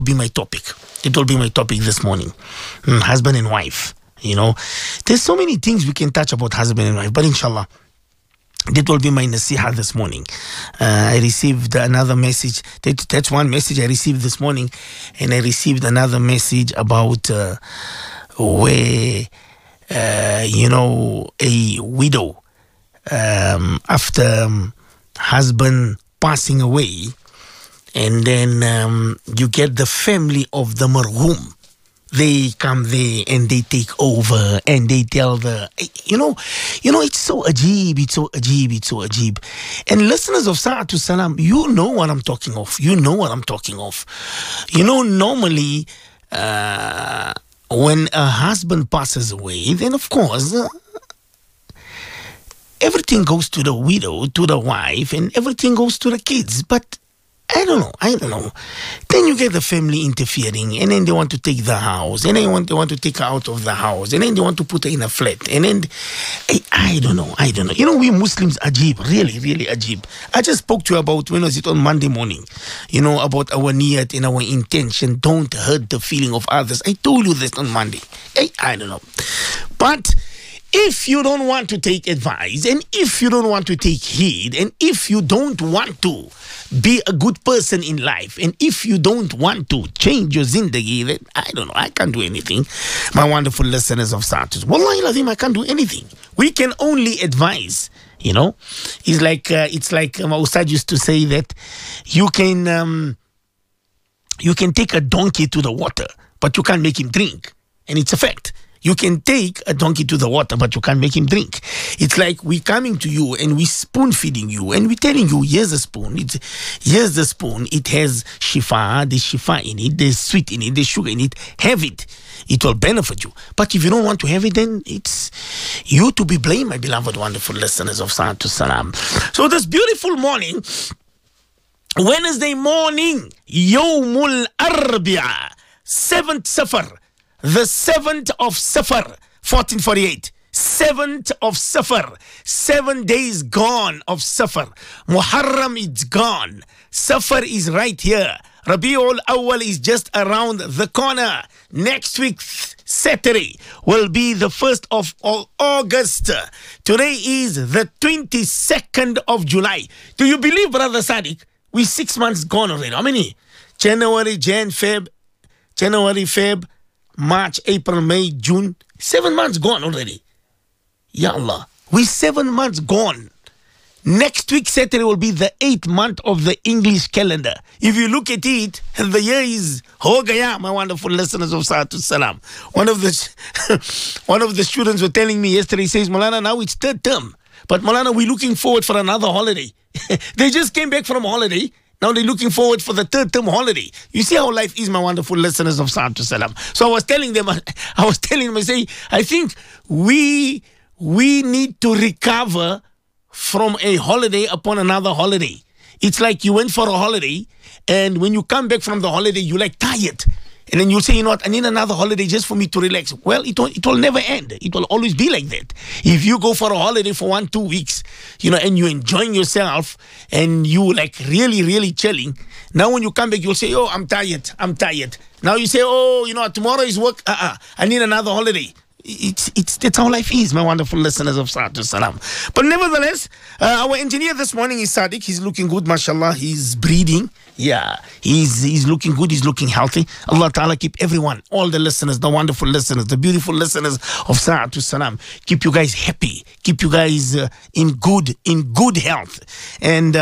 be my topic. It will be my topic this morning. Husband and wife. You know, there's so many things we can touch about husband and wife, but inshallah, that will be my nasiha this morning. I received another message. That's one message I received this morning, and I received another message about where, a widow, after husband passing away, and then you get the family of the marhum. They come there and they take over and they tell it's so ajib, it's so ajib, it's so ajib. And listeners of Sa'atu Salam, you know what I'm talking of. Normally, when a husband passes away, then of course, everything goes to the widow, to the wife, and everything goes to the kids. But I don't know. Then you get the family interfering, and then they want to take the house, and then they want to take her out of the house, and then they want to put her in a flat, and then I don't know. We Muslims ajib, really, really ajib. I just spoke to you about, when was it, on Monday morning, about our niyat and our intention. Don't hurt the feeling of others. I told you this on Monday. I don't know. But if you don't want to take advice, and if you don't want to take heed, and if you don't want to be a good person in life, and if you don't want to change your zindagi, then I don't know, I can't do anything. My wonderful listeners of Satus, Wallahi Lazim, I can't do anything. We can only advise. It's like my Ustad used to say that you can take a donkey to the water, but you can't make him drink, and it's a fact. You can take a donkey to the water, but you can't make him drink. It's like we coming to you and we spoon feeding you, and we telling you, here's a spoon. Here's the spoon. It has shifa. There's shifa in it. There's sweet in it. There's sugar in it. Have it. It will benefit you. But if you don't want to have it, then it's you to be blamed, my beloved, wonderful listeners of Sa'atu Salam. So this beautiful morning, Wednesday morning, Yawmul Arbi'a, 7th Safar. The 7th of Safar, 1448. 7th of Safar. 7 days gone of Safar. Muharram is gone. Safar is right here. Rabi'ul Awwal is just around the corner. Next week, Saturday, will be the 1st of August. Today is the 22nd of July. Do you believe, Brother Sadiq? We're 6 months gone already. How many? January, Feb, March, April, May, June. 7 months gone already. Ya Allah. We're 7 months gone. Next week, Saturday, will be the 8th month of the English calendar. If you look at it, the year is ho gaya, my wonderful listeners of Sa'atu Salam. One of the students were telling me yesterday, says, Maulana, now it's third term. But Maulana, we're looking forward for another holiday. They just came back from a holiday. Now they're looking forward for the third term holiday. You see how life is, my wonderful listeners of Sa'atu Salam. So I was telling them, I say, I think we need to recover from a holiday upon another holiday. It's like you went for a holiday, and when you come back from the holiday, you're like tired. And then you'll say, you know what, I need another holiday just for me to relax. Well, it will never end. It will always be like that. If you go for a holiday for 1-2 weeks, and you're enjoying yourself, and you like really, really chilling, now when you come back, you'll say, oh, I'm tired. Now you say, oh, tomorrow is work. I need another holiday. That's how life is, my wonderful listeners of Sa'atu Salam. But nevertheless, our engineer this morning is Sadiq. He's looking good, mashallah. He's breathing. Yeah, he's looking good. He's looking healthy. Allah Ta'ala keep everyone, all the listeners, the wonderful listeners, the beautiful listeners of Sa'atu Salam. Keep you guys happy. Keep you guys in good health. And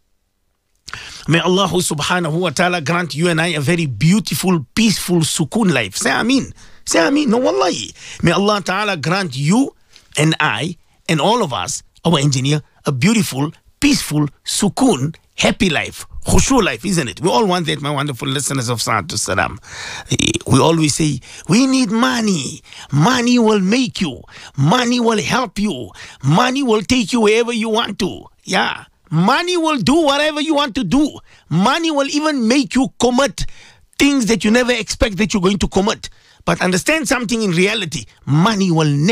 may Allah subhanahu wa ta'ala grant you and I a very beautiful, peaceful, sukoon life. Say Ameen. Say Ameen. No, wallahi. May Allah Ta'ala grant you and I and all of us, our engineer, a beautiful, peaceful, sukoon, happy life. Khushu life, isn't it? We all want that, my wonderful listeners of Sa'atu Salam. We always say, we need money. Money will make you. Money will help you. Money will take you wherever you want to. Yeah. Money will do whatever you want to do. Money will even make you commit things that you never expect that you're going to commit. But understand something in reality. Money will never,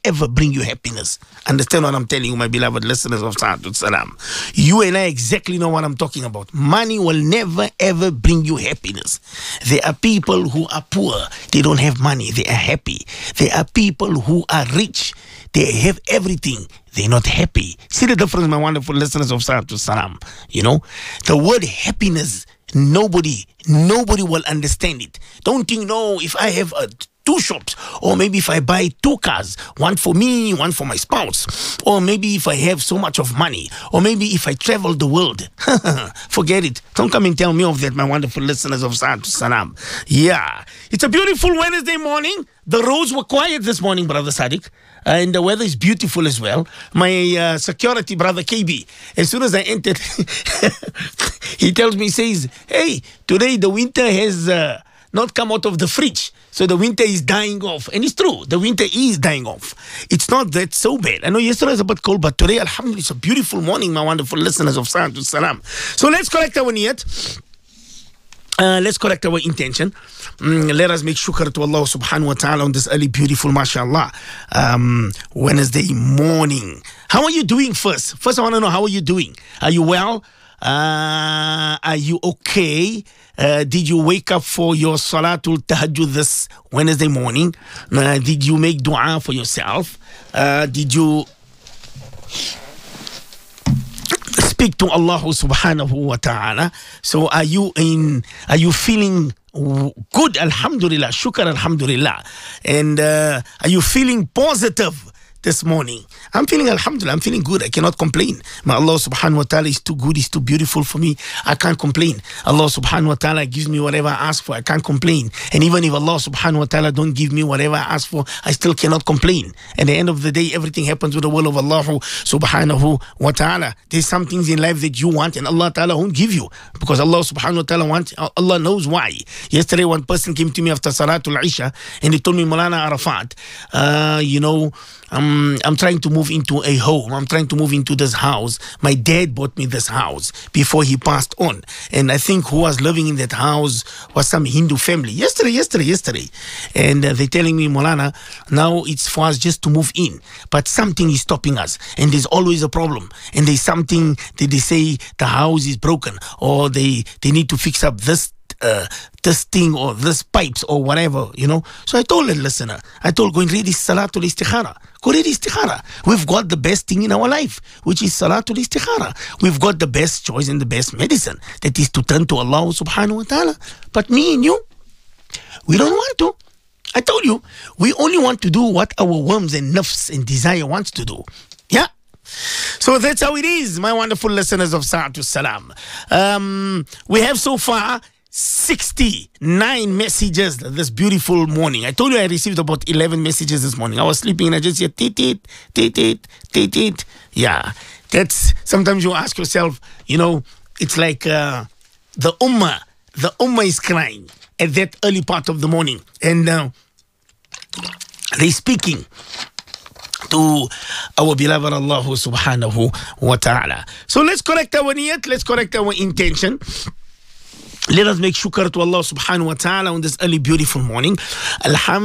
ever bring you happiness. Understand what I'm telling you, my beloved listeners of Sa'atul Salam. You and I exactly know what I'm talking about. Money will never ever bring you happiness. There are people who are poor. They don't have money. They are happy. There are people who are rich. They have everything. They're not happy. See the difference, my wonderful listeners of Sa'atul Salam. You know, the word happiness, nobody will understand it. Don't think, no, if I have 2 shops, or maybe if I buy 2 cars, one for me, one for my spouse, or maybe if I have so much of money, or maybe if I travel the world. Forget it. Don't come and tell me of that, my wonderful listeners of Sa'atul Salam. Yeah, it's a beautiful Wednesday morning. The roads were quiet this morning, Brother Sadiq. And the weather is beautiful as well. My security brother KB, as soon as I entered, he tells me, says, hey, today the winter has not come out of the fridge. So the winter is dying off. And it's true, the winter is dying off. It's not that so bad. I know yesterday was a bit cold, but today, alhamdulillah, it's a beautiful morning, my wonderful listeners of Sa'atul Salam. So let's collect our niyat. Let's correct our intention. Let us make shukr to Allah subhanahu wa ta'ala on this early, beautiful, mashallah, Wednesday morning. How are you doing first? First, I want to know, how are you doing? Are you well? Are you okay? Did you wake up for your Salatul Tahajjud this Wednesday morning? Did you make dua for yourself? Did you speak to Allah subhanahu wa ta'ala? So are you feeling good? Alhamdulillah, shukr, alhamdulillah. And are you feeling positive this morning? I'm feeling, alhamdulillah, I'm feeling good. I cannot complain. My Allah subhanahu wa ta'ala is too good, is too beautiful for me. I can't complain. Allah subhanahu wa ta'ala gives me whatever I ask for. I can't complain. And even if Allah subhanahu wa ta'ala don't give me whatever I ask for, I still cannot complain. At the end of the day, everything happens with the will of Allah subhanahu wa ta'ala. There's some things in life that you want and Allah ta'ala won't give you, because Allah subhanahu wa ta'ala wants. Allah knows why. Yesterday, one person came to me after Salatul Isha and he told me, Maulana Arafat, I'm trying to move into a home. I'm trying to move into this house. My dad bought me this house before he passed on. And I think who was living in that house was some Hindu family. Yesterday. And they're telling me, Maulana, now it's for us just to move in. But something is stopping us. And there's always a problem. And there's something that they say the house is broken, or they need to fix up this thing or this pipes or whatever, So I told the listener, go and read this Salatul Istikhara. Go read Istikhara. We've got the best thing in our life, which is Salatul Istikhara. We've got the best choice and the best medicine, that is to turn to Allah subhanahu wa ta'ala. But me and you, we don't want to. I told you, we only want to do what our worms and nafs and desire wants to do. Yeah. So that's how it is, my wonderful listeners of Sa'atul Salam. We have so far 69 messages this beautiful morning. I told you I received about 11 messages this morning. I was sleeping and I just hear tit. Yeah, that's, sometimes you ask yourself, it's like the ummah is crying at that early part of the morning, and they're speaking to our beloved Allah subhanahu wa ta'ala. So let's correct our niyat, let's correct our intention. Let us make shukr to Allah subhanahu wa ta'ala on this early, beautiful morning. Alhamdulillah.